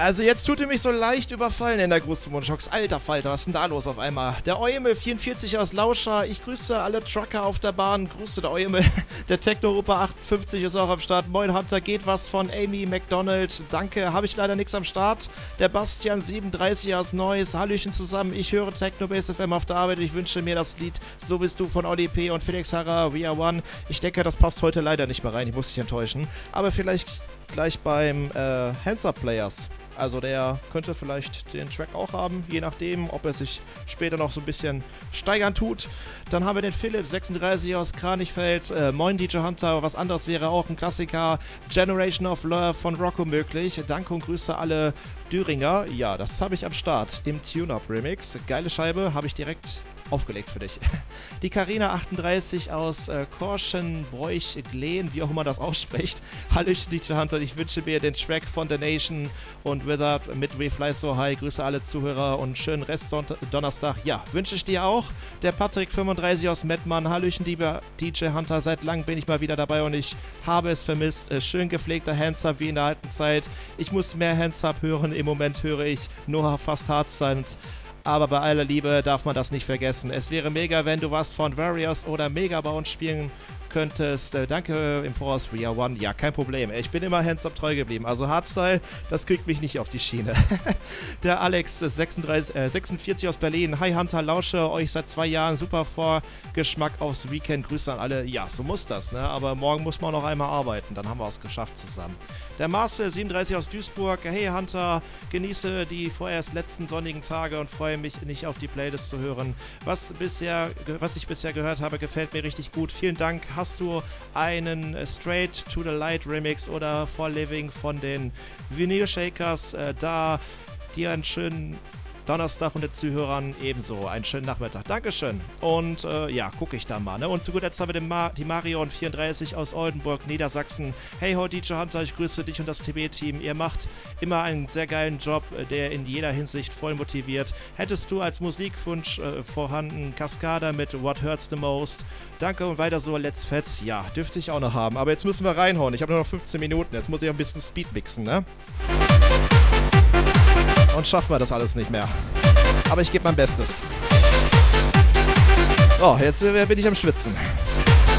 Also jetzt tut ihr mich so leicht überfallen in der Großzumundschocks. Alter Falter, was ist denn da los auf einmal? Der Eumel 44 aus Lauscher. Ich grüße alle Trucker auf der Bahn. Grüße der Eumel. Der Techno-Opa 58 ist auch am Start. Moin Hunter, geht was von Amy McDonald. Danke, habe ich leider nichts am Start. Der Bastian 37 aus Neuss. Hallöchen zusammen. Ich höre Techno Base FM auf der Arbeit. Ich wünsche mir das Lied So bist du von Oli P. und Felix Harrer, We Are One. Ich denke, das passt heute leider nicht mehr rein. Ich muss dich enttäuschen. Aber vielleicht gleich beim Hands Up Players. Also der könnte vielleicht den Track auch haben, je nachdem, ob er sich später noch so ein bisschen steigern tut. Dann haben wir den Philipp, 36 aus Kranichfeld. Moin DJ Hunter, was anderes wäre auch ein Klassiker. Generation of Love von Rocco möglich. Danke und Grüße alle Düringer. Ja, das habe ich am Start im Tune-Up-Remix. Geile Scheibe, habe ich direkt aufgelegt für dich. Die Carina 38 aus Korschenbräuch-Glen, wie auch immer das ausspricht. Hallöchen DJ Hunter, ich wünsche mir den Track von The Nation und Wizard mit We Fly So High. Grüße alle Zuhörer und schönen Rest Donnerstag. Ja, wünsche ich dir auch. Der Patrick 35 aus Mettmann. Hallöchen lieber DJ Hunter, seit langem bin ich mal wieder dabei und ich habe es vermisst. Schön gepflegter Hands-Up wie in der alten Zeit. Ich muss mehr Hands-Up hören. Im Moment höre ich nur fast Hardstyle. Aber bei aller Liebe darf man das nicht vergessen. Es wäre mega, wenn du was von Warriors oder Megabound spielen könntest. Danke im Voraus, We Are One. Ja, kein Problem. Ich bin immer Hands-Up treu geblieben. Also Hardstyle, das kriegt mich nicht auf die Schiene. Der Alex 46 aus Berlin. Hi Hunter, lausche euch seit 2 Jahren. Super Vorgeschmack aufs Weekend. Grüße an alle. Ja, so muss das, ne? Aber morgen muss man noch einmal arbeiten. Dann haben wir es geschafft zusammen. Der Marcel 37 aus Duisburg. Hey Hunter, genieße die vorerst letzten sonnigen Tage und freue mich nicht auf die Playlist zu hören. Was ich bisher gehört habe, gefällt mir richtig gut. Vielen Dank. Hast du einen Straight to the Light Remix oder For Living von den Vinyl Shakers? Da dir einen schönen Donnerstag und den Zuhörern ebenso einen schönen Nachmittag. Dankeschön. Und ja, gucke ich da mal. Ne? Und zu guter Letzt haben wir die Marion 34 aus Oldenburg, Niedersachsen. Hey ho DJ Hunter, ich grüße dich und das TB-Team. Ihr macht immer einen sehr geilen Job, der in jeder Hinsicht voll motiviert. Hättest du als Musikwunsch vorhanden Cascada mit What Hurts the Most? Danke und weiter so, Let's Fetz. Ja, dürfte ich auch noch haben. Aber jetzt müssen wir reinhauen. Ich habe nur noch 15 Minuten. Jetzt muss ich ein bisschen Speed mixen, ne? Und schaffen wir das alles nicht mehr. Aber ich gebe mein Bestes. Oh, jetzt bin ich am Schwitzen.